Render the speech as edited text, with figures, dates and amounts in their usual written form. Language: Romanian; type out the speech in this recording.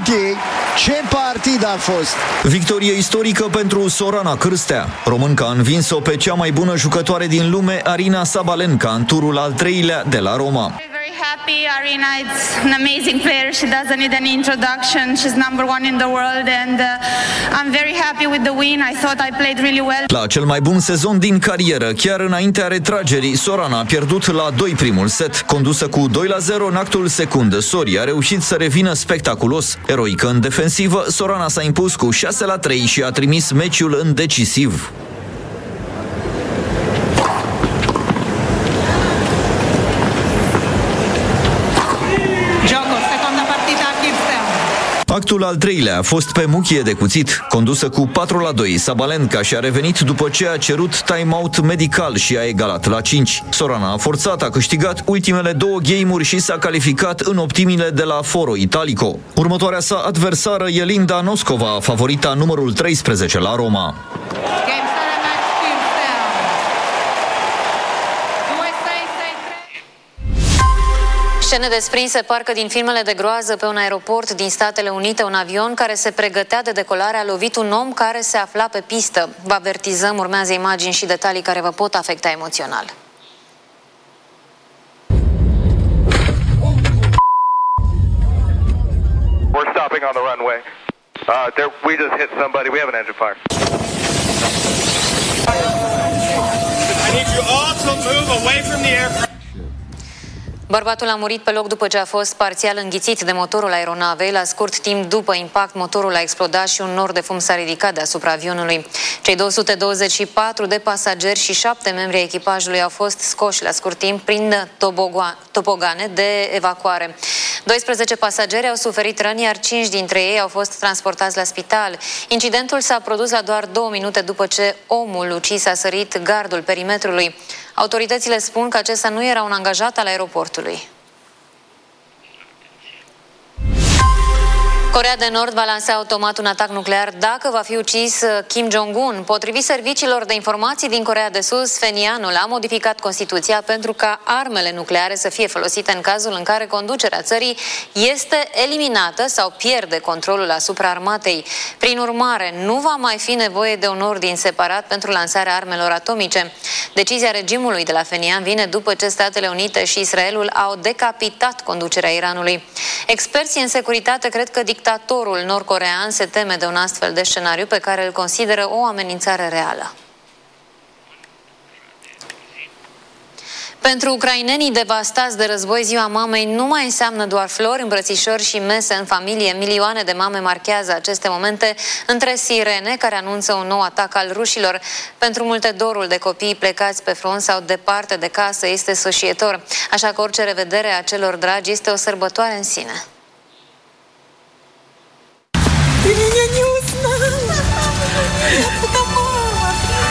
ei. Ce partid a fost! Victorie istorică pentru Sorana Cârstea. Românca a învins-o pe cea mai bună jucătoare din lume, Aryna Sabalenka, în turul al 3-lea de la Roma. Happy. Aryna is an amazing player. She doesn't need any introduction. She's number one in the world and I'm very happy with the win. I thought I played really well. La cel mai bun sezon din carieră, chiar înaintea retragerii, Sorana a pierdut la 2 primul set. Condusă cu 2-0 în actul secund, Sori a reușit să revină spectaculos. Eroică în defensivă, Sorana s-a impus cu 6-3 și a trimis meciul în decisiv. Actul al 3-lea a fost pe muchie de cuțit. Condusă cu 4-2, Sabalenka și-a revenit după ce a cerut time-out medical și a egalat la 5. Sorana a forțat, a câștigat ultimele 2 game-uri și s-a calificat în optimile de la Foro Italico. Următoarea sa adversară e Linda Noskova, favorita numărul 13 la Roma. Scene desprinse parcă din filmele de groază pe un aeroport din Statele Unite. Un avion care se pregătea de decolare a lovit un om care se afla pe pistă. Vă avertizăm, urmează imagini și detalii care vă pot afecta emoțional. We're stopping on the runway. We just hit somebody. We have an engine fire. I need you all to move away from the aircraft. Bărbatul a murit pe loc după ce a fost parțial înghițit de motorul aeronavei. La scurt timp după impact, motorul a explodat și un nor de fum s-a ridicat deasupra avionului. Cei 224 de pasageri și 7 membri ai echipajului au fost scoși la scurt timp prin tobogane de evacuare. 12 pasageri au suferit răni, iar 5 dintre ei au fost transportați la spital. Incidentul s-a produs la doar 2 minute după ce omul ucis a sărit gardul perimetrului. Autoritățile spun că acesta nu era un angajat al aeroportului. Coreea de Nord va lansa automat un atac nuclear dacă va fi ucis Kim Jong-un. Potrivit serviciilor de informații din Coreea de Sus, Phenianul a modificat Constituția pentru ca armele nucleare să fie folosite în cazul în care conducerea țării este eliminată sau pierde controlul asupra armatei. Prin urmare, nu va mai fi nevoie de un ordin separat pentru lansarea armelor atomice. Decizia regimului de la Phenian vine după ce Statele Unite și Israelul au decapitat conducerea Iranului. Experții în securitate cred că dictatorul nord-coreean se teme de un astfel de scenariu pe care îl consideră o amenințare reală. Pentru ucrainenii devastați de război, Ziua Mamei nu mai înseamnă doar flori, îmbrățișări și mese în familie. Milioane de mame marchează aceste momente între sirene care anunță un nou atac al rușilor. Pentru multe, dorul de copii plecați pe front sau departe de casă este sfâșietor, așa că orice revedere a celor dragi este o sărbătoare în sine.